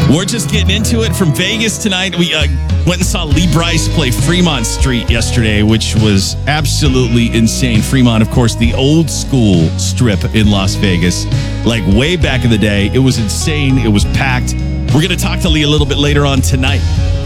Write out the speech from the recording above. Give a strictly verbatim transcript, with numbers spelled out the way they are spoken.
We're just getting into it from Vegas tonight. We uh, went and saw Lee Brice play Fremont Street yesterday, which was absolutely insane. Fremont, of course, the old school strip in Las Vegas, like way back in the day. It was insane. It was packed. We're going to talk to Lee a little bit later on tonight.